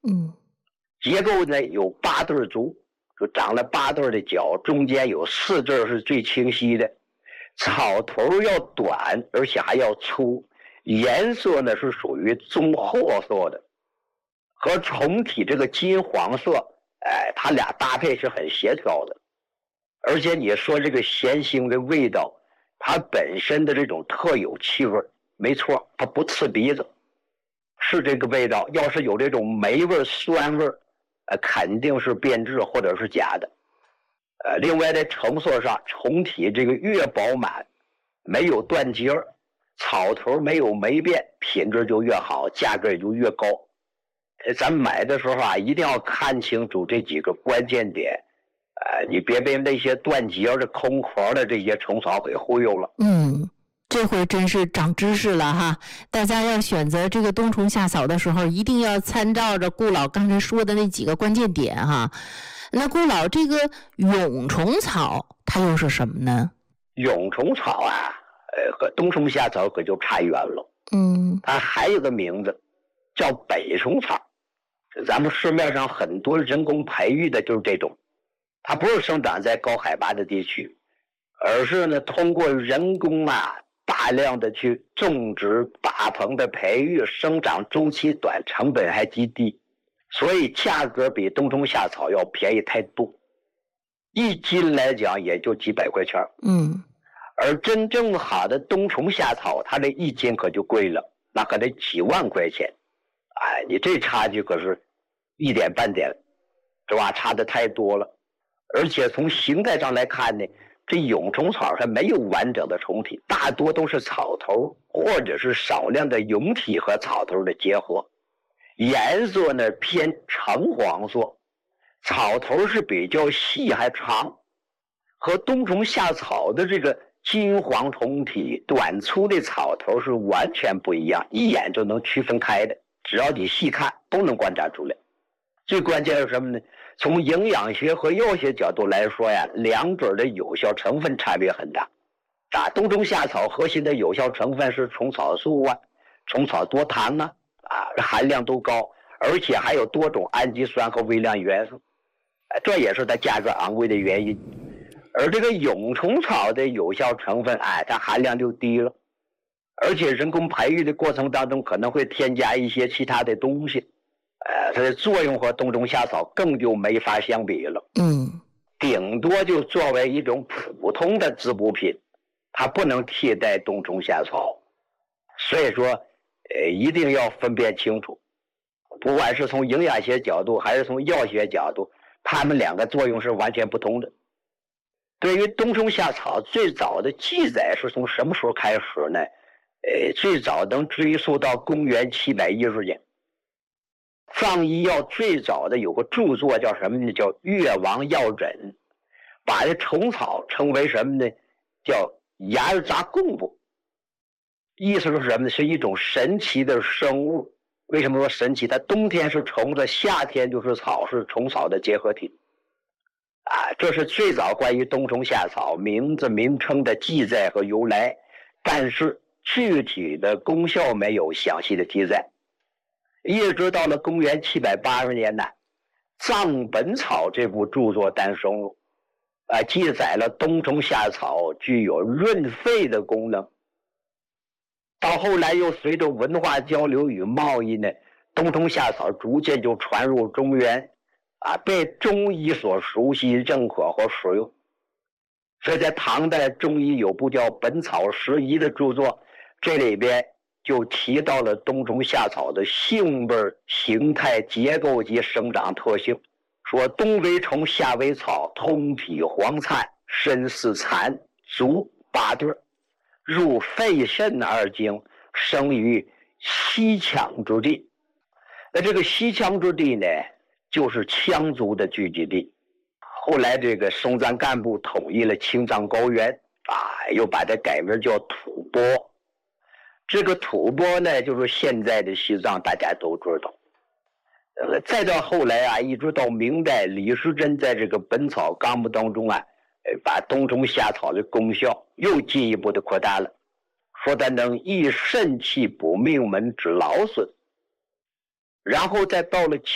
嗯， 结构呢有8对足，就长了8对的角，中间有4对是最清晰的。草头要短，而且还要粗，颜色呢是属于棕褐色的，和虫体这个金黄色，它俩搭配是很协调的。而且你说这个咸腥的味道，它本身的这种特有气味，没错，它不刺鼻子，是这个味道。要是有这种霉味、酸味，肯定是变质或者是假的。另外在成色上，虫体这个越饱满，没有断节，草头没有霉变，品质就越好，价格也就越高。咱买的时候啊，一定要看清楚这几个关键点。你别被那些断节的、空壳的这些虫草给忽悠了。 这回真是长知识了哈！大家要选择这个冬虫夏草的时候，一定要参照着顾老刚才说的那几个关键点哈。那顾老，这个蛹虫草它又是什么呢？ 蛹虫草啊，和冬虫夏草可就差远了。它还有个名字叫北虫草。咱们市面上很多人工培育的就是这种，它不是生长在高海拔的地区，而是呢通过人工大量的去种植、大棚的培育，生长周期短，成本还极低，所以价格比冬虫夏草要便宜太多。1斤来讲也就几百块钱。而真正好的冬虫夏草，它这1斤可就贵了，那可得几万块钱。你这差距可是一点半点，是吧？差的太多了。而且从形态上来看呢，这蛹虫草它没有完整的虫体，大多都是草头或者是少量的蛹体和草头的结合，颜色呢偏橙黄色，草头是比较细还长，和冬虫夏草的这个金黄虫体、短粗的草头是完全不一样，一眼就能区分开的，只要你细看都能观察出来。最关键是什么呢？从营养学和药学角度来说呀，两者的有效成分差别很大。冬虫夏草核心的有效成分是虫草素虫草多糖含量都高，而且还有多种氨基酸和微量元素，这也是它价格昂贵的原因。而这个蛹虫草的有效成分它含量就低了，而且人工培育的过程当中可能会添加一些其他的东西，它的作用和冬虫夏草更就没法相比了。顶多就作为一种普通的滋补品，它不能替代冬虫夏草。所以说一定要分辨清楚，不管是从营养学角度还是从药学角度，它们两个作用是完全不同的。对于冬虫夏草最早的记载是从什么时候开始呢？最早能追溯到公元710年。藏医药最早的有个著作叫什么呢？叫《越王药诊》，把这虫草称为什么呢？叫牙儿杂贡布，意思是什么呢？是一种神奇的生物。为什么说神奇？它冬天是虫子，夏天就是草，是虫草的结合体。这是最早关于冬虫夏草名字名称的记载和由来，但是具体的功效没有详细的记载。一直到了公元780年呢，《藏本草》这部著作诞生了，记载了冬虫夏草具有润肺的功能。到后来又随着文化交流与贸易呢，冬虫夏草逐渐就传入中原，被中医所熟悉、认可和使用。所以在唐代中医有部叫《本草拾遗》的著作，这里边就提到了冬虫夏草的性味、形态、结构及生长特性，说冬为虫，夏为草，通体黄灿，身似蚕，足8对，入肺肾2经，生于西羌之地。那这个西羌之地呢，就是羌族的聚集地。后来这个松赞干部统一了青藏高原，又把它改名叫吐蕃。这个吐蕃呢，就是现在的西藏，大家都知道。再到后来一直到明代，李时珍在这个《本草纲目》当中把冬虫夏草的功效又进一步的扩大了，说它能益肾气、补命门、治劳损。然后再到了